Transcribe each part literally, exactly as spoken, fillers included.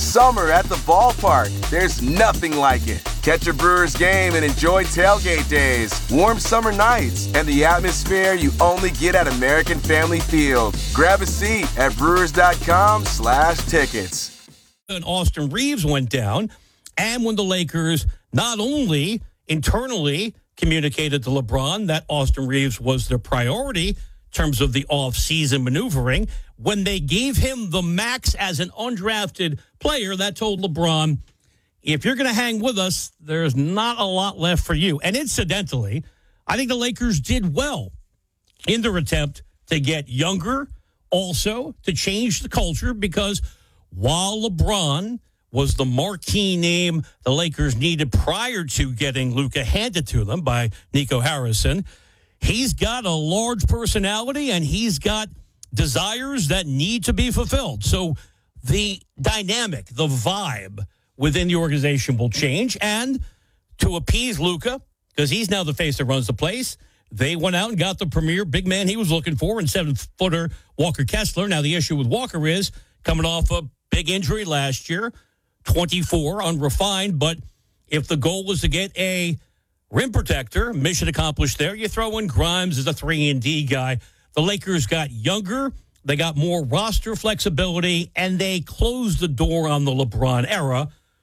summer at the ballpark. There's nothing like it. Catch a Brewers game and enjoy tailgate days, warm summer nights, and the atmosphere you only get at American Family Field. Grab a seat at brewers.com slash tickets. And Austin Reeves went down, and when the Lakers not only internally communicated to LeBron that Austin Reeves was their priority in terms of the off-season maneuvering, when they gave him the max as an undrafted player, that told LeBron, if you're going to hang with us, there's not a lot left for you. And incidentally, I think the Lakers did well in their attempt to get younger, also to change the culture, because while LeBron was the marquee name the Lakers needed prior to getting Luka handed to them by Nico Harrison, he's got a large personality and he's got desires that need to be fulfilled. So the dynamic, the vibe within the organization will change. And to appease Luka, because he's now the face that runs the place, they went out and got the premier big man he was looking for in seven-footer Walker Kessler. Now, the issue with Walker is coming off a big injury last year, twenty-four, unrefined. But if the goal was to get a rim protector, mission accomplished there. You throw in Grimes as a three and D guy. The Lakers got younger. They got more roster flexibility, and they closed the door on the LeBron era.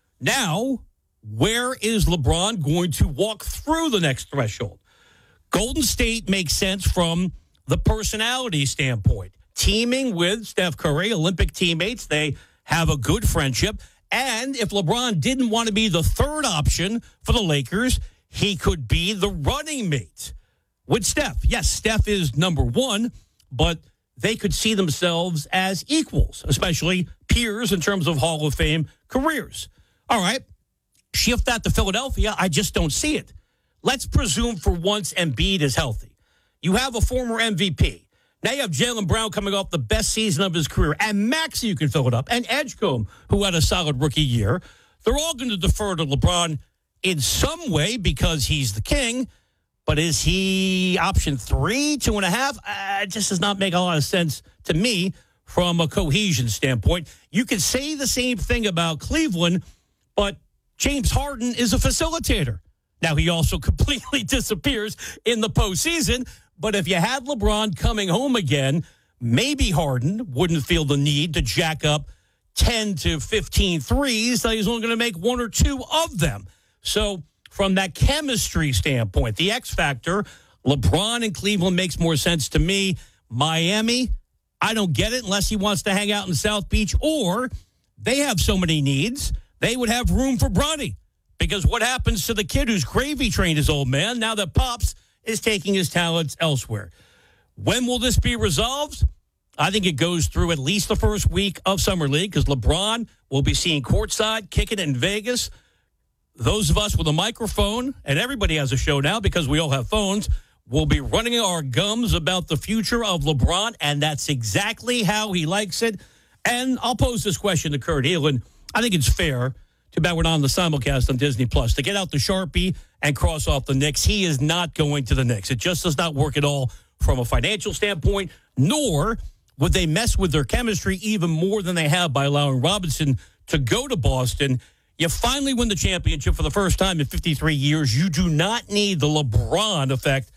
Now, where is LeBron going to walk through the next threshold? Golden State makes sense from the personality standpoint. Teaming with Steph Curry, Olympic teammates, they have a good friendship. And if LeBron didn't want to be the third option for the Lakers, he could be the running mate with Steph. Yes, Steph is number one, but they could see themselves as equals, especially peers in terms of Hall of Fame careers. All right, shift that to Philadelphia. I just don't see it. Let's presume for once Embiid is healthy. You have a former M V P. Now you have Jaylen Brown coming off the best season of his career, and Maxey, you can fill it up, and Edgecombe, who had a solid rookie year. They're all going to defer to LeBron in some way because he's the king, but is he option three, two and a half? Uh, it just does not make a lot of sense to me from a cohesion standpoint. You could say the same thing about Cleveland, but James Harden is a facilitator. Now, he also completely disappears in the postseason, but if you had LeBron coming home again, maybe Harden wouldn't feel the need to jack up ten to fifteen threes, so he's only going to make one or two of them. So from that chemistry standpoint, the X factor, LeBron in Cleveland makes more sense to me. Miami, I don't get it unless he wants to hang out in South Beach, or they have so many needs, they would have room for Bronny. Because what happens to the kid who's gravy trained his old man now that Pops is taking his talents elsewhere? When will this be resolved? I think it goes through at least the first week of Summer League, because LeBron will be seen courtside, kicking it in Vegas. Those of us with a microphone, and everybody has a show now because we all have phones, will be running our gums about the future of LeBron, and that's exactly how he likes it. And I'll pose this question to Kurt Helin. I think it's fair. Too bad we're not on the simulcast on Disney Plus. To get out the Sharpie and cross off the Knicks, he is not going to the Knicks. It just does not work at all from a financial standpoint, nor would they mess with their chemistry even more than they have by allowing Robinson to go to Boston. You finally win the championship for the first time in fifty-three years. You do not need the LeBron effect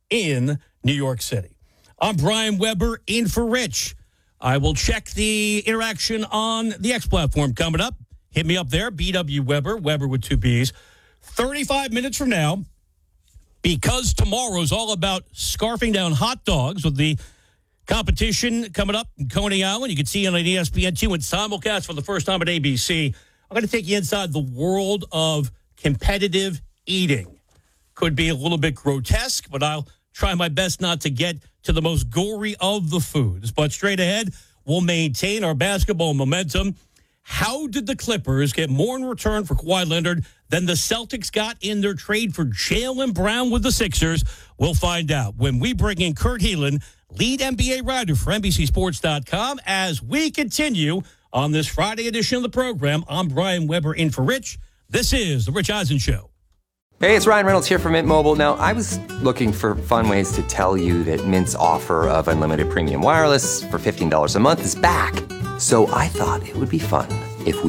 in New York City. I'm Brian Weber, in for Rich. I will check the interaction on the X platform coming up. Hit me up there, B W Weber, Weber with two B's. thirty-five minutes from now, because tomorrow's all about scarfing down hot dogs with the competition coming up in Coney Island. You can see it on E S P N two and simulcast for the first time at A B C. I'm going to take you inside the world of competitive eating. Could be a little bit grotesque, but I'll try my best not to get to the most gory of the foods. But straight ahead, we'll maintain our basketball momentum. How did the Clippers get more in return for Kawhi Leonard than the Celtics got in their trade for Jaylen Brown with the Sixers? We'll find out when we bring in Kurt Helin, lead N B A writer for N B C Sports dot com, as we continue on this Friday edition of the program. I'm Brian Weber, in for Rich. This is The Rich Eisen Show. Hey, it's Ryan Reynolds here from Mint Mobile. Now, I was looking for fun ways to tell you that Mint's offer of unlimited premium wireless for fifteen dollars a month is back. So I thought it would be fun